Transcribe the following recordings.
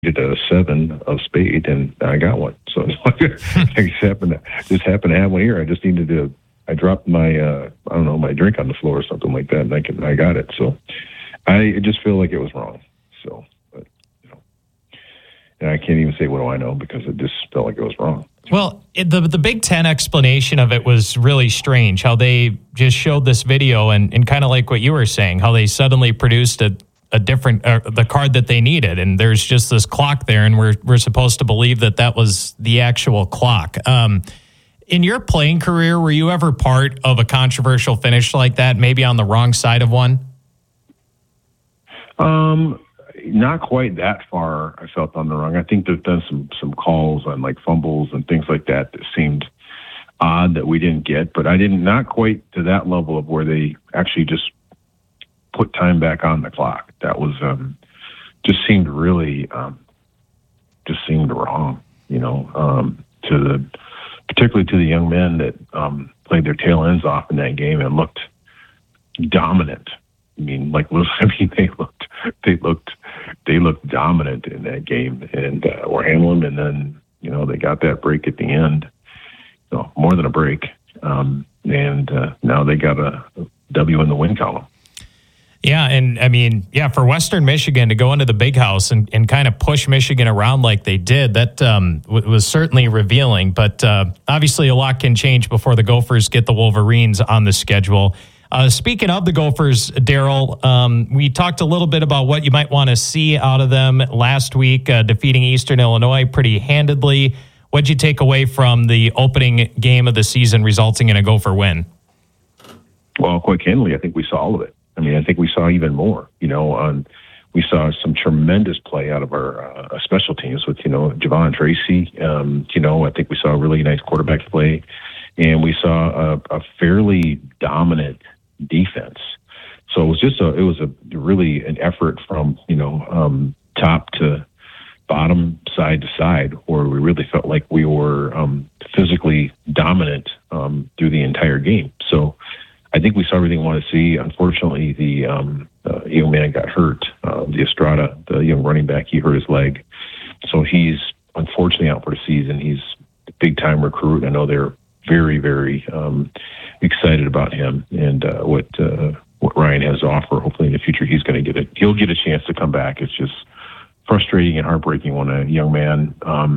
needed a 7 of spade, and I got one. So I just happened to have one here. I just needed to. I dropped my my drink on the floor or something like that, and I got it. So I just feel like it was wrong. So, but, and I can't even say what do I know because it just felt like it was wrong. Well, the Big Ten explanation of it was really strange, how they just showed this video and kind of like what you were saying, how they suddenly produced a different the card that they needed, and there's just this clock there, and we're supposed to believe that was the actual clock. In your playing career, were you ever part of a controversial finish like that, maybe on the wrong side of one? Not quite that far. I felt on the wrong. I think there's been some calls on like fumbles and things like that seemed odd that we didn't get, but not quite to that level of where they actually just put time back on the clock. That was just seemed really just seemed wrong, particularly to the young men that played their tail ends off in that game and looked dominant. They looked dominant in that game and were handling. And then they got that break at the end, more than a break, and now they got a W in the win column. Yeah, and for Western Michigan to go into the Big House and kind of push Michigan around like they did, that was certainly revealing. But obviously a lot can change before the Gophers get the Wolverines on the schedule. Speaking of the Gophers, Daryl, we talked a little bit about what you might want to see out of them last week, defeating Eastern Illinois pretty handedly. What'd you take away from the opening game of the season resulting in a Gopher win? Well, quite candidly, I think we saw all of it. I think we saw even more. We saw some tremendous play out of our special teams with, Javon Tracy. I think we saw a really nice quarterback play, and we saw a fairly dominant defense. So it was really an effort from, top to bottom, side to side, where we really felt like we were physically dominant through the entire game. So I think we saw everything we wanted to see. Unfortunately, the young man got hurt. The Estrada, the young running back, he hurt his leg. So he's unfortunately out for the season. He's a big-time recruit. I know they're very, very excited about him and what Ryan has to offer. Hopefully in the future he'll get a chance to come back. It's just frustrating and heartbreaking when a young man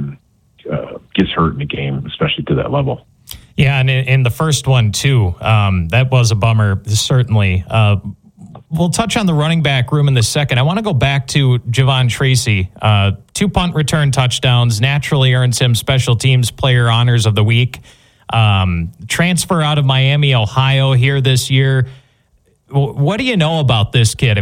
gets hurt in a game, especially to that level. Yeah, and in the first one, too, that was a bummer, certainly. We'll touch on the running back room in the second. I want to go back to Javon Tracy. 2 punt return touchdowns, naturally earns him special teams player honors of the week. Transfer out of Miami, Ohio here this year. What do you know about this kid?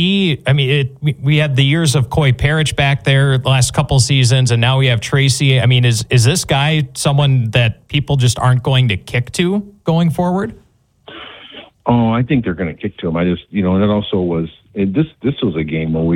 We had the years of Coy Parrish back there the last couple seasons, and now we have Tracy. Is this guy someone that people just aren't going to kick to going forward? Oh, I think they're going to kick to him. And it also was this was a game where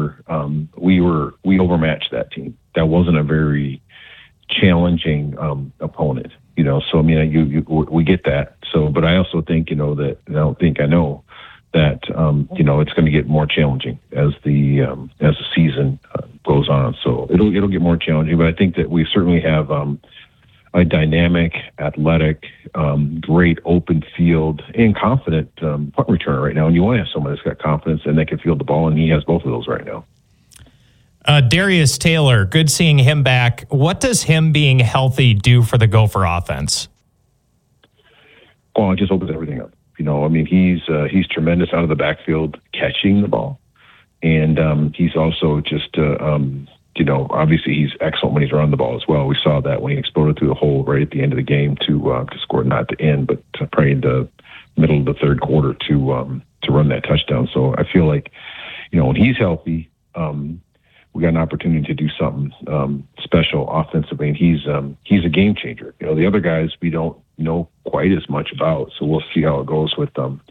we overmatched that team. That wasn't a very challenging opponent. So we get that. So, but I also think I know that it's going to get more challenging as the season goes on. So it'll get more challenging. But I think that we certainly have a dynamic, athletic, great open field, and confident punt returner right now. And you want to have someone that's got confidence and that can field the ball, and he has both of those right now. Darius Taylor, good seeing him back. What does him being healthy do for the Gopher offense? Well, it just opens everything up. He's tremendous out of the backfield catching the ball. And he's also just, obviously he's excellent when he's running the ball as well. We saw that when he exploded through the hole right at the end of the game to score, not the end, but probably in the middle of the third quarter to run that touchdown. So I feel like, when he's healthy, we got an opportunity to do something special offensively, and he's a game changer. The other guys we don't know quite as much about, so we'll see how it goes with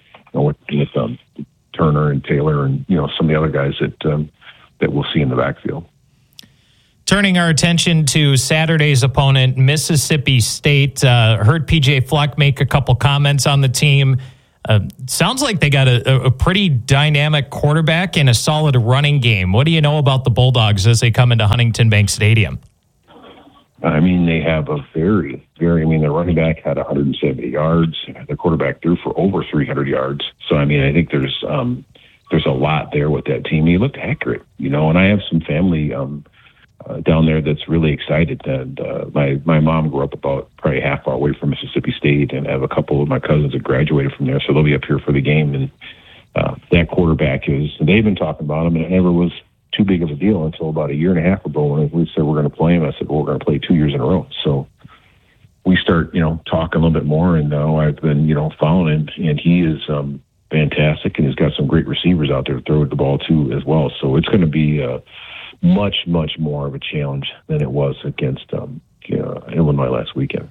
Turner and Taylor and some of the other guys that we'll see in the backfield. Turning our attention to Saturday's opponent, Mississippi State. Heard PJ Fleck make a couple comments on the team. Sounds like they got a pretty dynamic quarterback and a solid running game. What do you know about the Bulldogs as they come into Huntington Bank Stadium? I mean, they have a their running back had 170 yards. The quarterback threw for over 300 yards. So, I mean, I think there's a lot there with that team. He looked accurate, and I have some family down there that's really excited. And my mom grew up about probably half hour away from Mississippi State, and I have a couple of my cousins that graduated from there, so they'll be up here for the game. And that quarterback they've been talking about him, and it never was too big of a deal until about a year and a half ago when we said we're going to play him. I said, well, we're going to play 2 years in a row. So we start, talking a little bit more, and now I've been, following him, and he is fantastic, and he's got some great receivers out there to throw the ball to as well. So it's going to be much, much more of a challenge than it was against Illinois last weekend.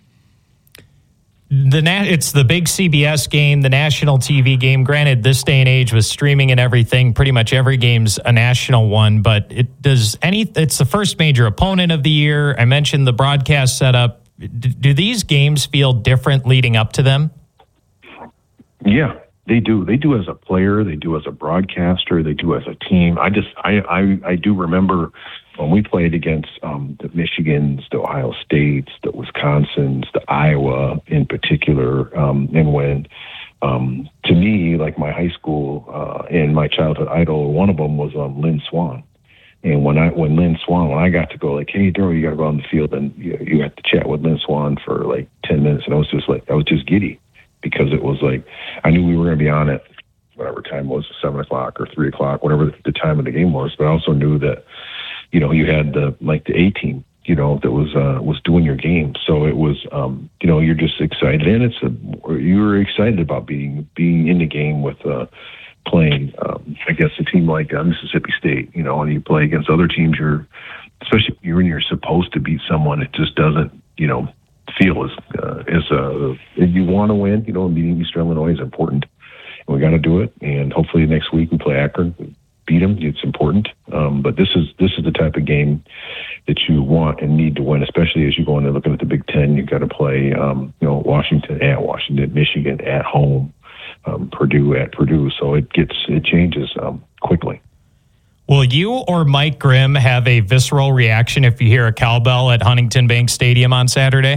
It's the big CBS game, the national TV game. Granted, this day and age with streaming and everything, pretty much every game's a national one, but it's the first major opponent of the year. I mentioned the broadcast setup. Do these games feel different leading up to them? Yeah, they do. They do as a player. They do as a broadcaster. They do as a team. I do remember when we played against the Michigans, the Ohio States, the Wisconsins, the Iowa in particular, and when to me, like my high school and my childhood idol, one of them was Lynn Swann. And when I got to go, like, hey, Daryl, you got to go on the field, and you got to chat with Lynn Swann for like 10 minutes, and I was just giddy. Because it was like, I knew we were going to be on at whatever time it was, 7 o'clock or 3 o'clock, whatever the time of the game was. But I also knew that, you had the A team, that was doing your game. So it was, you're just excited, and you were excited about being in the game with playing against a team like Mississippi State, and you play against other teams. Especially when you're supposed to beat someone, it just doesn't, feel as you want to win. Beating Eastern Illinois is important, and we got to do it. And hopefully next week we play Akron, we beat them. It's important. But this is the type of game that you want and need to win, especially as you go into looking at the Big Ten. You've got to play, Washington at Washington, Michigan at home, Purdue at Purdue. So it changes quickly. Will you or Mike Grimm have a visceral reaction if you hear a cowbell at Huntington Bank Stadium on Saturday?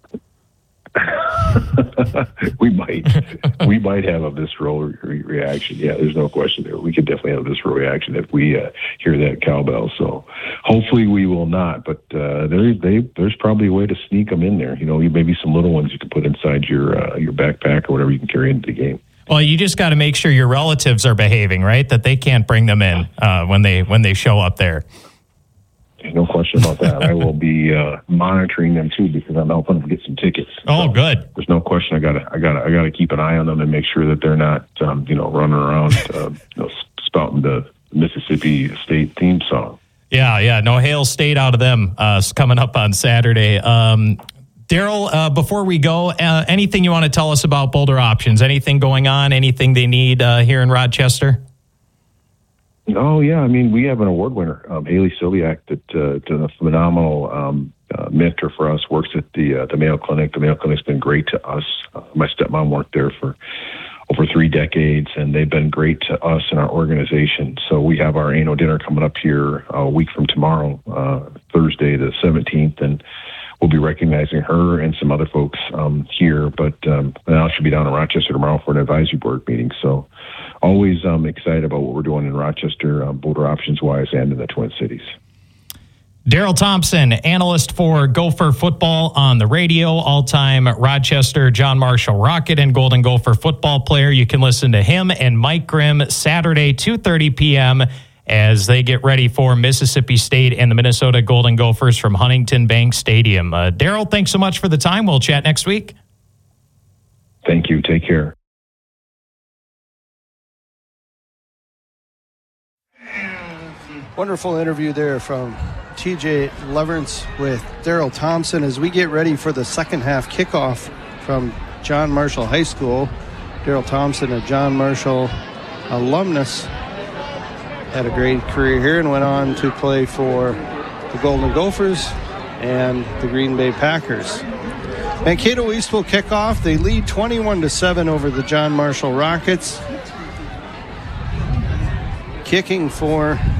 We might have a visceral reaction. Yeah, there's no question there. We could definitely have a visceral reaction if we hear that cowbell. So hopefully we will not. But there's probably a way to sneak them in there. Maybe some little ones you can put inside your backpack or whatever you can carry into the game. Well, you just got to make sure your relatives are behaving, right? That they can't bring them in when they show up there. There's no question about that. I will be monitoring them too because I'm helping them get some tickets. Oh, so good. There's no question. I gotta keep an eye on them and make sure that they're not, running around, spouting the Mississippi State theme song. Yeah. No Hail State out of them coming up on Saturday. Daryl, before we go, anything you want to tell us about Boulder Options? Anything going on? Anything they need here in Rochester? Oh, yeah. I mean, we have an award winner, Haley Siliak, that did a phenomenal mentor for us, works at the Mayo Clinic. The Mayo Clinic's been great to us. My stepmom worked there for over 3 decades, and they've been great to us and our organization. So we have our annual dinner coming up here a week from tomorrow, Thursday the 17th, and we'll be recognizing her and some other folks here. But now she'll be down in Rochester tomorrow for an advisory board meeting. So always excited about what we're doing in Rochester, Boulder Options-wise, and in the Twin Cities. Daryl Thompson, analyst for Gopher football on the radio, all-time Rochester John Marshall Rocket and Golden Gopher football player. You can listen to him and Mike Grimm Saturday, 2:30 p.m., as they get ready for Mississippi State and the Minnesota Golden Gophers from Huntington Bank Stadium. Daryl, thanks so much for the time. We'll chat next week. Thank you. Take care. Wonderful interview there from TJ Leverance with Daryl Thompson as we get ready for the second half kickoff from John Marshall High School. Daryl Thompson, a John Marshall alumnus, had a great career here and went on to play for the Golden Gophers and the Green Bay Packers. Mankato East will kick off. They lead 21-7 over the John Marshall Rockets. Kicking for